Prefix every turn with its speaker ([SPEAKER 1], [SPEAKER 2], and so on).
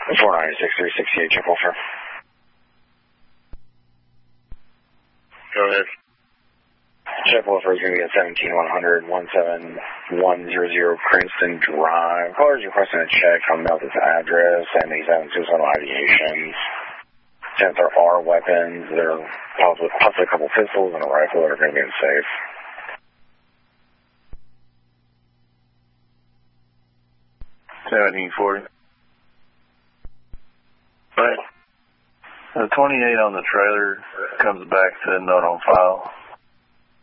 [SPEAKER 1] 496-368, check Wolfer.
[SPEAKER 2] Go ahead.
[SPEAKER 1] Check Wolfer is going to be at 17100 17100 Cranston Drive. Callers requesting a check on Melton's address, and he's having suicidal ideation. Since there are weapons, there are possibly a couple pistols and a rifle that are going to be in safe.
[SPEAKER 2] $1740. Right. The 28 on the trailer comes back to not on file.